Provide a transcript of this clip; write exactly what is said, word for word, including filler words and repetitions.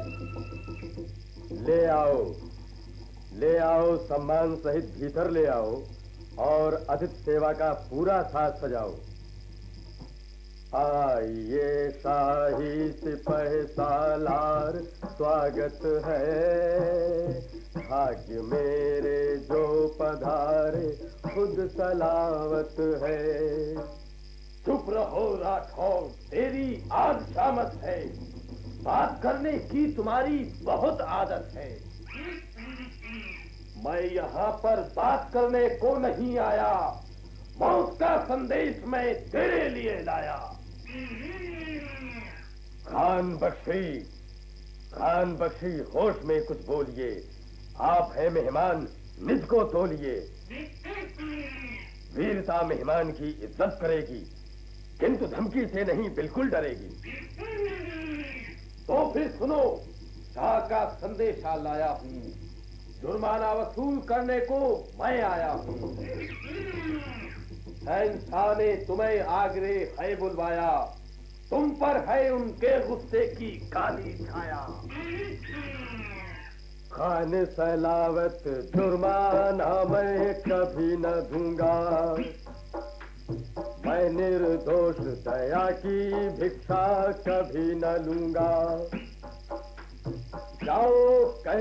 ले आओ, ले आओ, सम्मान सहित भीतर ले आओ और अतिथि सेवा का पूरा साज सजाओ। आइए शाही सिपह सालार, स्वागत है। भाग्य मेरे जो पधारे, खुद सलावत है। चुप रहो राठौर, तेरी आज शामत है। बात करने की तुम्हारी बहुत आदत है। मैं यहाँ पर बात करने को नहीं आया, मौत का संदेश मैं तेरे लिए लाया। खान बख्शी, खान बख्शी, होश में कुछ बोलिए। आप हैं मेहमान, निज को तोलिए। वीरता मेहमान की इज्जत करेगी, किंतु धमकी से नहीं, बिल्कुल डरेगी। तो फिर सुनो, शाह का संदेशा लाया हूँ। जुर्माना वसूल करने को मैं आया हूँ। शहंशाह ने तुम्हें आगरे है बुलवाया, तुम पर है उनके गुस्से की काली छाया। खान सलावत, जुर्माना मैं कभी न दूंगा। मैं निर्दोष दया की भिक्षा कभी न लूंगा। जाओ कह